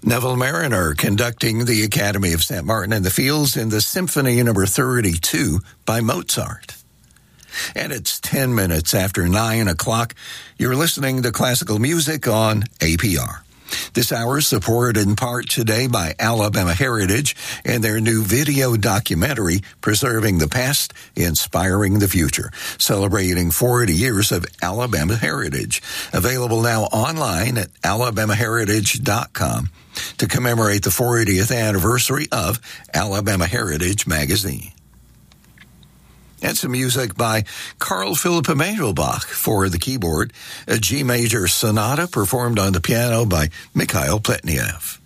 Neville Mariner conducting the Academy of St. Martin in the Fields in the Symphony No. 32 by Mozart. And it's 10 minutes after 9 o'clock. You're listening to classical music on APR. This hour is supported in part today by Alabama Heritage and their new video documentary, Preserving the Past, Inspiring the Future, celebrating 40 years of Alabama Heritage. Available now online at alabamaheritage.com to commemorate the 40th anniversary of Alabama Heritage magazine. And some music by Carl Philipp Emanuel Bach for the keyboard, a G major sonata performed on the piano by Mikhail Pletnev.